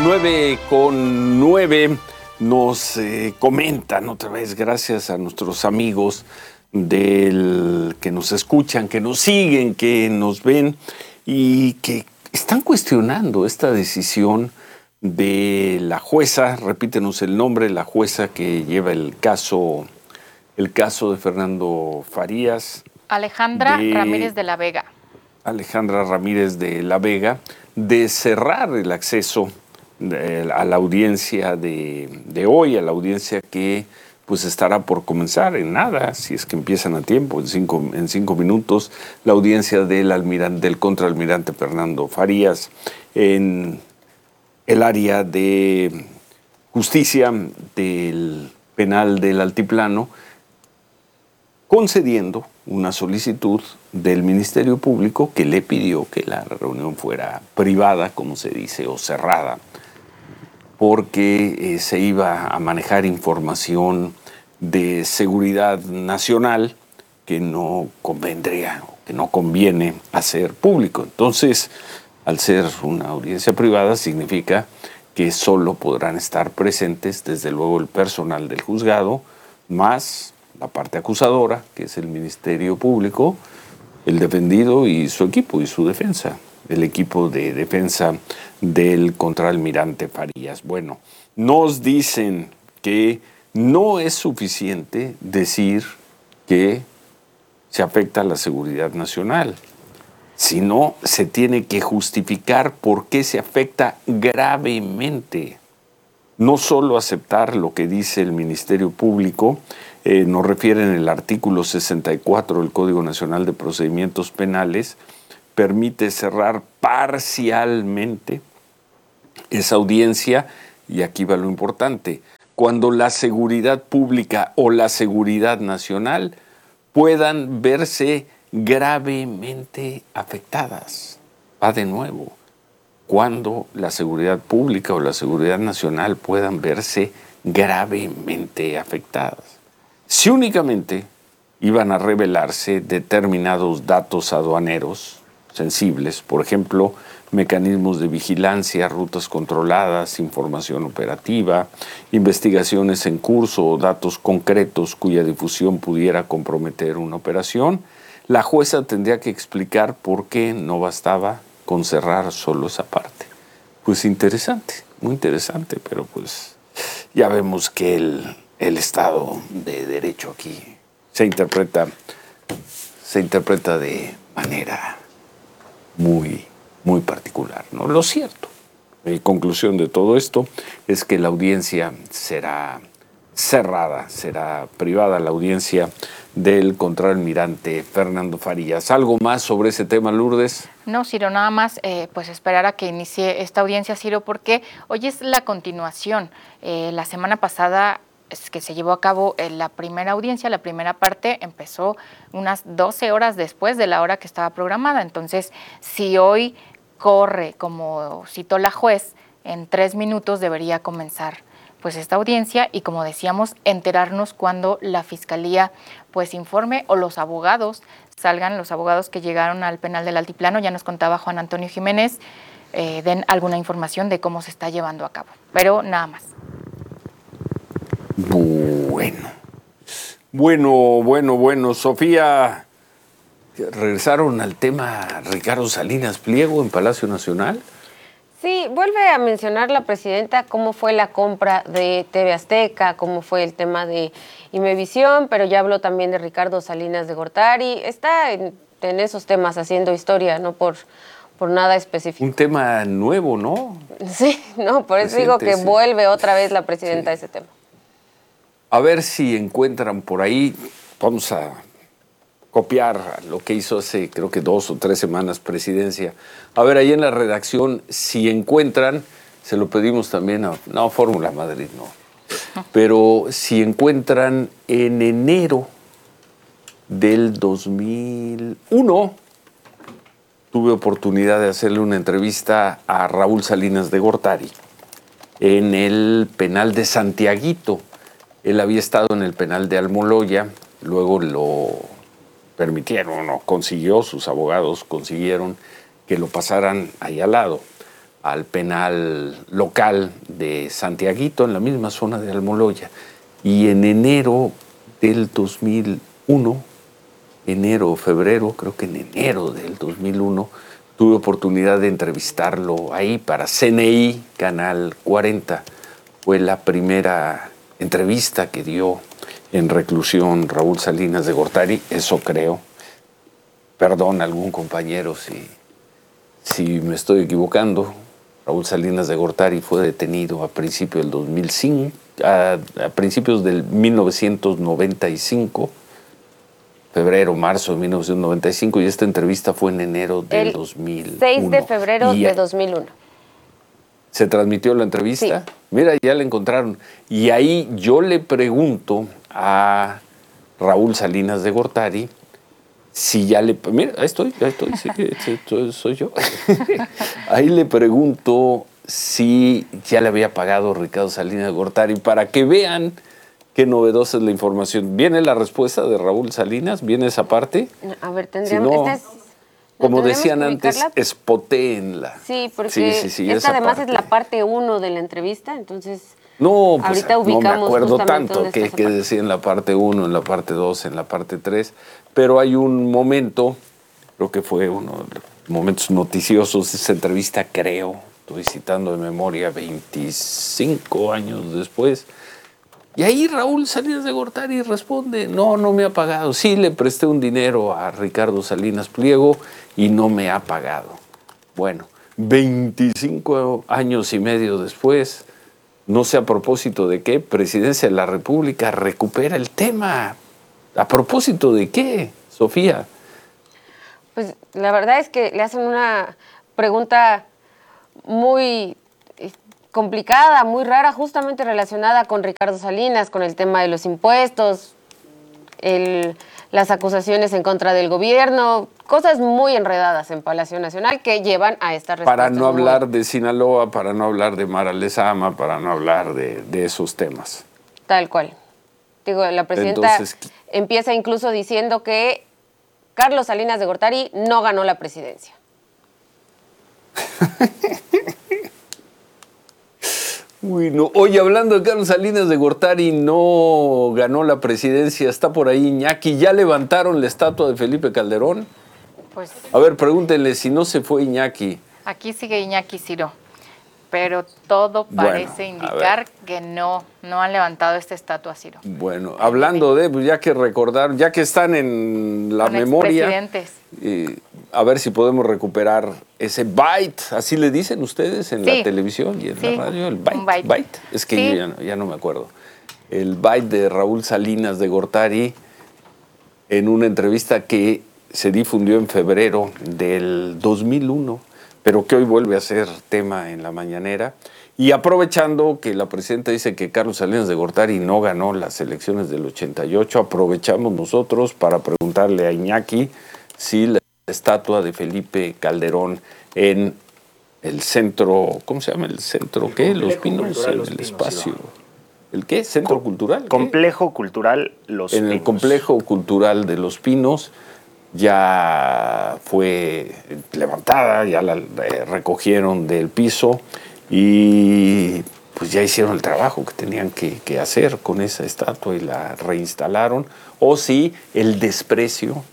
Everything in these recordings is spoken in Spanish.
9:09 nos comentan otra vez, gracias a nuestros amigos que nos escuchan, que nos siguen, que nos ven y que están cuestionando esta decisión de la jueza, repítenos el nombre, la jueza que lleva el caso de Fernando Farías. Alejandra Ramírez de la Vega. Alejandra Ramírez de la Vega, de cerrar el acceso a la audiencia de hoy, a la audiencia que pues estará por comenzar en nada, si es que empiezan a tiempo, en cinco minutos, la audiencia del contraalmirante Fernando Farías en el área de justicia del penal del Altiplano, concediendo una solicitud del Ministerio Público que le pidió que la reunión fuera privada, como se dice, o cerrada, porque se iba a manejar información de seguridad nacional que no convendría, que no conviene hacer público. Entonces, al ser una audiencia privada, significa que solo podrán estar presentes, desde luego, el personal del juzgado, más la parte acusadora, que es el Ministerio Público, el defendido y su equipo y su defensa, el equipo de defensa del contraalmirante Farías. Bueno, nos dicen que no es suficiente decir que se afecta a la seguridad nacional, sino se tiene que justificar por qué se afecta gravemente. No solo aceptar lo que dice el Ministerio Público, nos refiere en el artículo 64 del Código Nacional de Procedimientos Penales, permite cerrar parcialmente esa audiencia, y aquí va lo importante, cuando la seguridad pública o la seguridad nacional puedan verse gravemente afectadas. Va de nuevo. Cuando la seguridad pública o la seguridad nacional puedan verse gravemente afectadas. Si únicamente iban a revelarse determinados datos aduaneros sensibles, por ejemplo, mecanismos de vigilancia, rutas controladas, información operativa, investigaciones en curso o datos concretos cuya difusión pudiera comprometer una operación, la jueza tendría que explicar por qué no bastaba con cerrar solo esa parte. Pues interesante, muy interesante, pero pues ya vemos que el Estado de Derecho aquí se interpreta de manera muy, muy particular, ¿no? Lo cierto, conclusión de todo esto, es que la audiencia será cerrada, será privada, la audiencia del contraalmirante Fernando Farías. ¿Algo más sobre ese tema, Lourdes? No, Ciro, nada más pues esperar a que inicie esta audiencia, Ciro, porque hoy es la continuación. La semana pasada que se llevó a cabo la primera audiencia, la primera parte, empezó unas 12 horas después de la hora que estaba programada. Entonces, si hoy corre, como citó la juez, en 3 minutos debería comenzar pues esta audiencia y, como decíamos, enterarnos cuando la Fiscalía pues informe o los abogados salgan, los abogados que llegaron al penal del Altiplano, ya nos contaba Juan Antonio Jiménez, den alguna información de cómo se está llevando a cabo, pero nada más. Bueno, Sofía, ¿regresaron al tema Ricardo Salinas Pliego en Palacio Nacional? Sí, vuelve a mencionar la presidenta cómo fue la compra de TV Azteca, cómo fue el tema de Imevisión, pero ya habló también de Ricardo Salinas de Gortari. Está en esos temas haciendo historia, no por nada específico. Un tema nuevo, ¿no? Sí, no, por eso digo que vuelve otra vez la presidenta a ese tema. A ver si encuentran por ahí, vamos a copiar lo que hizo hace creo que 2 o 3 semanas Presidencia. A ver, ahí en la redacción, si encuentran, se lo pedimos también a Fórmula Madrid, no. Pero si encuentran en enero del 2001, tuve oportunidad de hacerle una entrevista a Raúl Salinas de Gortari en el penal de Santiaguito. Él había estado en el penal de Almoloya, luego lo permitieron, sus abogados consiguieron que lo pasaran ahí al lado. al penal local de Santiaguito, en la misma zona de Almoloya. Y en enero del 2001, enero o febrero, creo que en enero del 2001, tuve oportunidad de entrevistarlo ahí para CNI, Canal 40. Fue la primera entrevista que dio en reclusión Raúl Salinas de Gortari, eso creo. Perdón, algún compañero si me estoy equivocando. Raúl Salinas de Gortari fue detenido a principios del 2005, a principios del 1995, febrero, marzo de 1995, y esta entrevista fue en enero del 2001. 6 de febrero de 2001. ¿Se transmitió la entrevista? Sí. Mira, ya la encontraron. Y ahí yo le pregunto a Raúl Salinas de Gortari si ya le... Mira, ahí estoy, sí, soy yo. Ahí le pregunto si ya le había pagado Ricardo Salinas de Gortari para que vean qué novedosa es la información. ¿Viene la respuesta de Raúl Salinas? ¿Viene esa parte? A ver, tendríamos... Si no, como decían antes, ubicarla. Spotéenla. Sí, porque sí, esta además parte es la parte 1 de la entrevista, entonces... No, pues ahorita no ubicamos me acuerdo justamente tanto dónde está que esa decía en la parte 1, en la parte 2, en la parte 3, pero hay un momento, creo que fue uno de los momentos noticiosos de esa entrevista, creo, estoy citando de memoria, 25 años después, y ahí Raúl Salinas de Gortari responde, no me ha pagado, sí le presté un dinero a Ricardo Salinas Pliego y no me ha pagado. Bueno, 25 años y medio después, no sé a propósito de qué, Presidencia de la República recupera el tema. ¿A propósito de qué, Sofía? Pues la verdad es que le hacen una pregunta muy complicada, muy rara, justamente relacionada con Ricardo Salinas, con el tema de los impuestos, las acusaciones en contra del gobierno, cosas muy enredadas en Palacio Nacional que llevan a esta respuesta. Para no hablar de Sinaloa, para no hablar de Mara Lezama, para no hablar de esos temas. Tal cual. Digo, la presidenta empieza incluso diciendo que Carlos Salinas de Gortari no ganó la presidencia. Uy, no. Oye, hablando de Carlos Salinas de Gortari, no ganó la presidencia, está por ahí Iñaki. ¿Ya levantaron la estatua de Felipe Calderón? Pues, a ver, pregúntenle si no se fue Iñaki. Aquí sigue Iñaki Ciro, pero todo parece indicar que no han levantado esta estatua, Ciro. Bueno, hablando de, pues ya que recordar, ya que están en la memoria, a ver si podemos recuperar ese byte, así le dicen ustedes en la televisión y en la radio, el byte. Es que yo ya no me acuerdo. El byte de Raúl Salinas de Gortari en una entrevista que se difundió en febrero del 2001, pero que hoy vuelve a ser tema en la mañanera. Y aprovechando que la presidenta dice que Carlos Salinas de Gortari no ganó las elecciones del 88, aprovechamos nosotros para preguntarle a Iñaki si la estatua de Felipe Calderón en el centro, ¿cómo se llama el centro? ¿Qué? Los Pinos, en el espacio. ¿El qué? ¿Centro cultural? Complejo Cultural Los Pinos. En el Complejo Cultural de Los Pinos ya fue levantada, ya la recogieron del piso y pues ya hicieron el trabajo que tenían que hacer con esa estatua y la reinstalaron. O sí, el desprecio,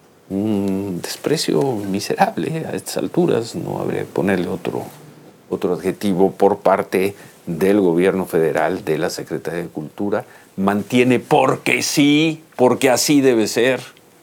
un desprecio miserable a estas alturas, no habría que ponerle otro adjetivo por parte del gobierno federal, de la Secretaría de Cultura, mantiene porque sí, porque así debe ser,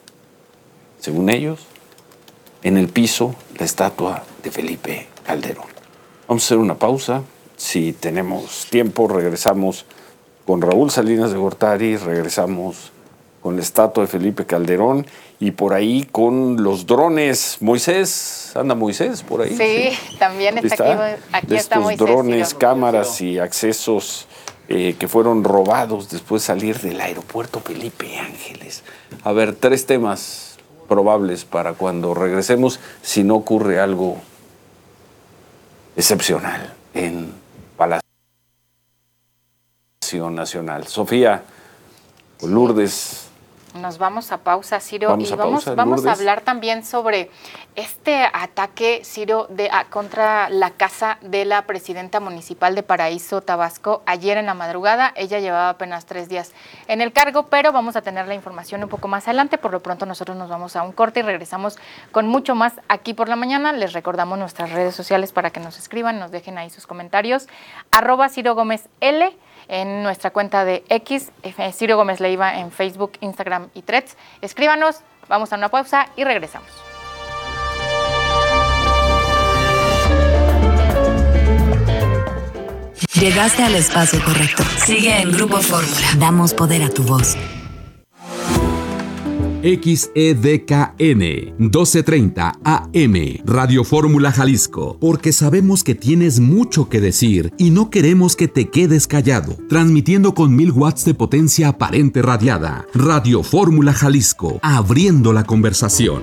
según ellos, en el piso la estatua de Felipe Calderón. Vamos a hacer una pausa. Si tenemos tiempo, regresamos con Raúl Salinas de Gortari, regresamos con la estatua de Felipe Calderón y por ahí con los drones. Moisés, ¿anda Moisés por ahí? Sí, también está aquí de está estos Moisés. Drones, cámaras y accesos que fueron robados después de salir del aeropuerto Felipe Ángeles. A ver, 3 temas probables para cuando regresemos, si no ocurre algo excepcional en Palacio Nacional. Sofía, Lourdes, Nos vamos a pausa, Ciro, Vamos vamos a hablar también sobre este ataque, Ciro, contra la casa de la presidenta municipal de Paraíso, Tabasco, ayer en la madrugada. Ella llevaba apenas 3 días en el cargo, pero vamos a tener la información un poco más adelante. Por lo pronto nosotros nos vamos a un corte y regresamos con mucho más aquí por la mañana. Les recordamos nuestras redes sociales para que nos escriban, nos dejen ahí sus comentarios. @CiroGómezL en nuestra cuenta de X, Ciro Gómez Leiva en Facebook, Instagram y Threads. Escríbanos, vamos a una pausa y regresamos. Llegaste al espacio correcto. Sigue en Grupo Fórmula. Damos poder a tu voz. XEDKN 1230 AM Radio Fórmula Jalisco, porque sabemos que tienes mucho que decir y no queremos que te quedes callado. Transmitiendo con 1000 watts de potencia aparente radiada. Radio Fórmula Jalisco, abriendo la conversación.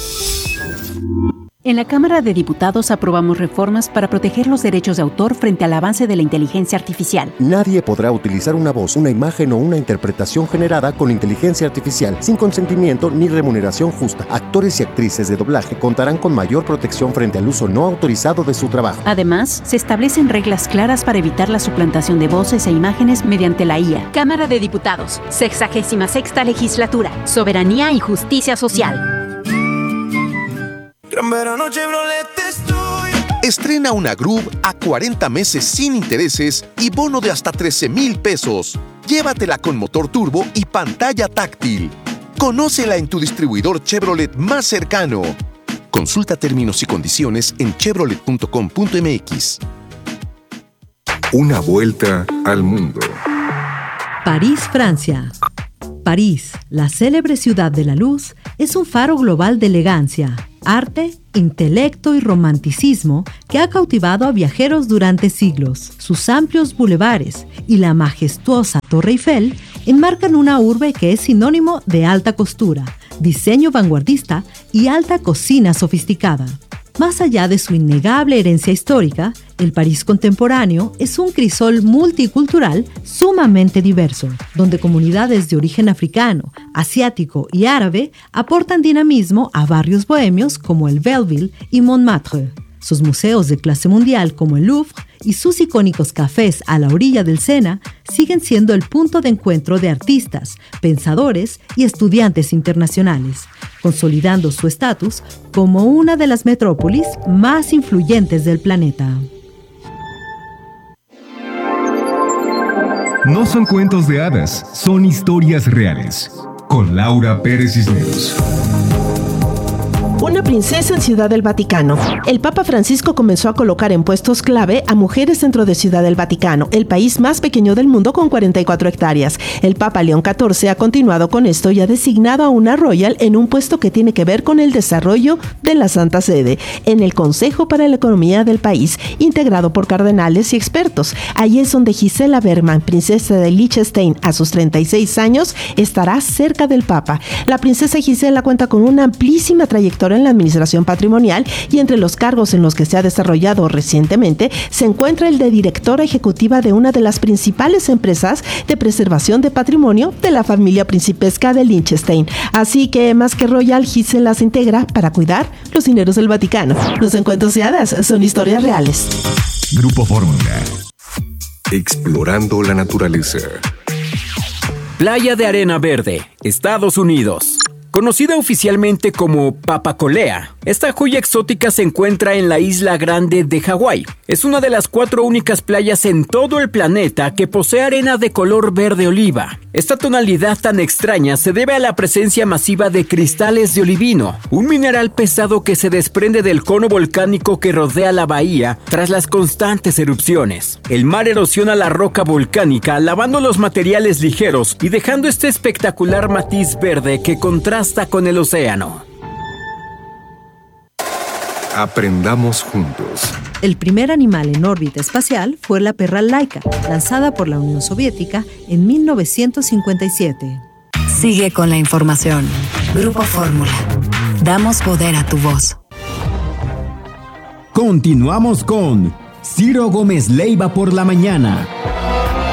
En la Cámara de Diputados aprobamos reformas para proteger los derechos de autor frente al avance de la inteligencia artificial. Nadie podrá utilizar una voz, una imagen o una interpretación generada con inteligencia artificial sin consentimiento ni remuneración justa. Actores y actrices de doblaje contarán con mayor protección frente al uso no autorizado de su trabajo. Además, se establecen reglas claras para evitar la suplantación de voces e imágenes mediante la IA. Cámara de Diputados, 66ª Legislatura, Soberanía y Justicia Social. Gran verano Chevrolet estoy. Estrena una Groove a 40 meses sin intereses y bono de hasta 13,000 pesos. Llévatela con motor turbo y pantalla táctil. Conócela en tu distribuidor Chevrolet más cercano. Consulta términos y condiciones en chevrolet.com.mx. Una vuelta al mundo. París, Francia. París, la célebre ciudad de la luz, es un faro global de elegancia, arte, intelecto y romanticismo que ha cautivado a viajeros durante siglos. Sus amplios bulevares y la majestuosa Torre Eiffel enmarcan una urbe que es sinónimo de alta costura, diseño vanguardista y alta cocina sofisticada. Más allá de su innegable herencia histórica, el París contemporáneo es un crisol multicultural sumamente diverso, donde comunidades de origen africano, asiático y árabe aportan dinamismo a barrios bohemios como el Belleville y Montmartre. Sus museos de clase mundial como el Louvre y sus icónicos cafés a la orilla del Sena siguen siendo el punto de encuentro de artistas, pensadores y estudiantes internacionales, consolidando su estatus como una de las metrópolis más influyentes del planeta. No son cuentos de hadas, son historias reales. Con Laura Pérez Cisneros. Una princesa en Ciudad del Vaticano. El Papa Francisco comenzó a colocar en puestos clave a mujeres dentro de Ciudad del Vaticano, el país más pequeño del mundo con 44 hectáreas. El Papa León XIV ha continuado con esto y ha designado a una royal en un puesto que tiene que ver con el desarrollo de la Santa Sede, en el Consejo para la Economía del país, integrado por cardenales y expertos. Allí es donde Gisela Berman, princesa de Liechtenstein, a sus 36 años, estará cerca del Papa. La princesa Gisela cuenta con una amplísima trayectoria en la administración patrimonial y entre los cargos en los que se ha desarrollado recientemente se encuentra el de directora ejecutiva de una de las principales empresas de preservación de patrimonio de la familia principesca de Liechtenstein. Así que más que royal, Gisela se integra para cuidar los dineros del Vaticano. Los encuentros de hadas son historias reales. Grupo Fórmula. Explorando la naturaleza. Playa de Arena Verde, Estados Unidos. Conocida oficialmente como Papacolea, esta joya exótica se encuentra en la Isla Grande de Hawái. Es una de las 4 únicas playas en todo el planeta que posee arena de color verde oliva. Esta tonalidad tan extraña se debe a la presencia masiva de cristales de olivino, un mineral pesado que se desprende del cono volcánico que rodea la bahía tras las constantes erupciones. El mar erosiona la roca volcánica, lavando los materiales ligeros y dejando este espectacular matiz verde que contrasta con el océano. Aprendamos juntos. El primer animal en órbita espacial fue la perra Laika, lanzada por la Unión Soviética en 1957. Sigue con la información. Grupo Fórmula. Damos poder a tu voz. Continuamos con Ciro Gómez Leiva por la mañana.